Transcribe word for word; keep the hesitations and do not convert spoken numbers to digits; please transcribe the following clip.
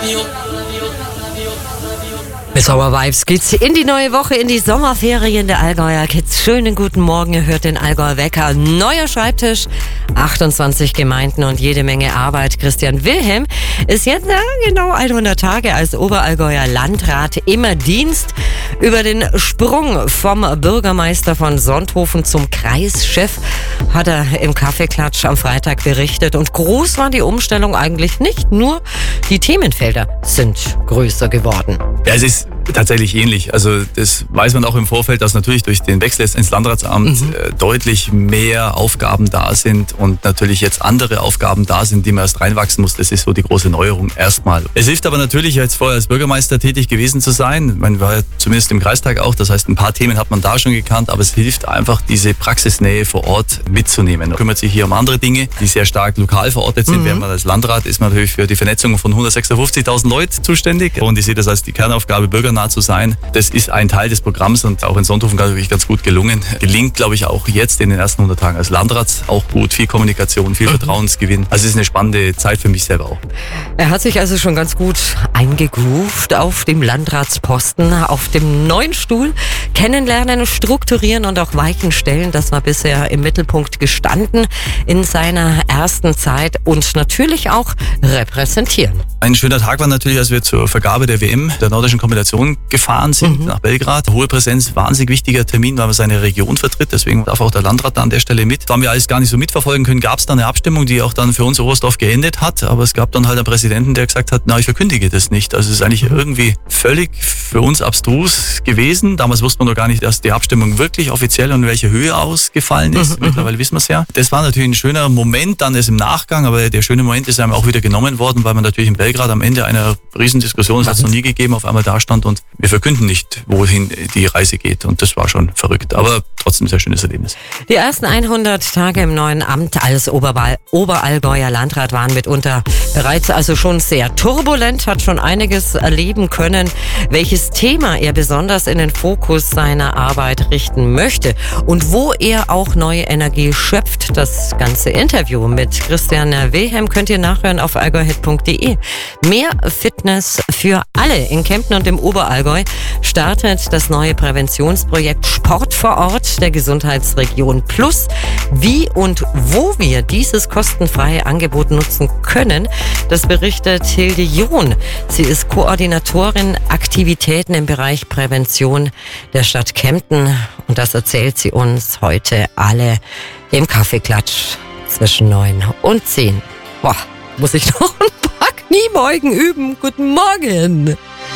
Mit Sommer-Vibes geht's in die neue Woche, in die Sommerferien der Allgäuer Kids. Schönen guten Morgen, ihr hört den Allgäuer Wecker. Neuer Schreibtisch, achtundzwanzig Gemeinden und jede Menge Arbeit. Christian Wilhelm ist jetzt ja, genau hundert Tage als Oberallgäuer Landrat im Dienst. Über den Sprung vom Bürgermeister von Sonthofen zum Kreischef hat er im Kaffeeklatsch am Freitag berichtet. Und groß war die Umstellung eigentlich nicht, nur die Themenfelder sind größer geworden. Ja, es ist tatsächlich ähnlich. Also das weiß man auch im Vorfeld, dass natürlich durch den Wechsel jetzt ins Landratsamt mhm. äh, deutlich mehr Aufgaben da sind und natürlich jetzt andere Aufgaben da sind, die man erst reinwachsen muss. Das ist so die große Neuerung erstmal. Es hilft aber natürlich, jetzt vorher als Bürgermeister tätig gewesen zu sein. Man war ja zumindest im Kreistag auch, das heißt, ein paar Themen hat man da schon gekannt, aber es hilft einfach, diese Praxisnähe vor Ort mitzunehmen. Man kümmert sich hier um andere Dinge, die sehr stark lokal verortet sind. Mhm. Während man als Landrat ist man natürlich für die Vernetzung von hundertsechsundfünfzigtausend Leuten zuständig und ich sehe das als die Kernaufgabe, bürgernah zu sein. Das ist ein Teil des Programms und auch in Sonthofen natürlich ganz gut gelungen. Gelingt, glaube ich, auch jetzt in den ersten hundert Tagen als Landrat auch gut. Viel Kommunikation, viel Vertrauensgewinn. Also es ist eine spannende Zeit für mich selber auch. Er hat sich also schon ganz gut eingegroovt auf dem Landratsposten, auf dem neuen Stuhl. Kennenlernen, strukturieren und auch Weichen stellen, das war bisher im Mittelpunkt gestanden in seiner ersten Zeit und natürlich auch repräsentieren. Ein schöner Tag war natürlich, als wir zur Vergabe der W M, der nordischen Kombination, gefahren sind mhm. nach Belgrad. Hohe Präsenz, wahnsinnig wichtiger Termin, weil man seine Region vertritt. Deswegen darf auch der Landrat da an der Stelle mit. Da haben wir alles gar nicht so mitverfolgen können. Gab es dann eine Abstimmung, die auch dann für uns Oberstdorf geendet hat. Aber es gab dann halt einen Präsidenten, der gesagt hat, na, ich verkündige das nicht. Also es ist eigentlich irgendwie völlig für uns abstrus gewesen. Damals wusste man noch gar nicht, dass die Abstimmung wirklich offiziell und in welcher Höhe ausgefallen ist. Mhm. Mittlerweile wissen wir es ja. Das war natürlich ein schöner Moment dann ist im Nachgang, aber der schöne Moment ist einem auch wieder genommen worden, weil man natürlich in Belgrad am Ende einer Riesendiskussion, das hat es noch nie gegeben, auf einmal da stand und wir verkünden nicht, wohin die Reise geht. Und das war schon verrückt, aber trotzdem ein sehr schönes Erlebnis. Die ersten hundert Tage im neuen Amt als Oberball, Oberallgäuer Landrat waren mitunter bereits also schon sehr turbulent, hat schon einiges erleben können, welches Thema er besonders in den Fokus seiner Arbeit richten möchte und wo er auch neue Energie schöpft. Das ganze Interview mit Christian Wilhelm könnt ihr nachhören auf allgäuhit punkt de. Mehr Fitness für alle. In Kempten und im Oberallgäu startet das neue Präventionsprojekt Sport vor Ort der Gesundheitsregion Plus. Wie und wo wir dieses kostenfreie Angebot nutzen können, das berichtet Hilde John. Sie ist Koordinatorin Aktivitäten im Bereich Prävention der Stadt Kempten und das erzählt sie uns heute alle im Kaffeeklatsch zwischen neun und zehn. Boah, muss ich noch ein paar Kniebeugen üben. Guten Morgen.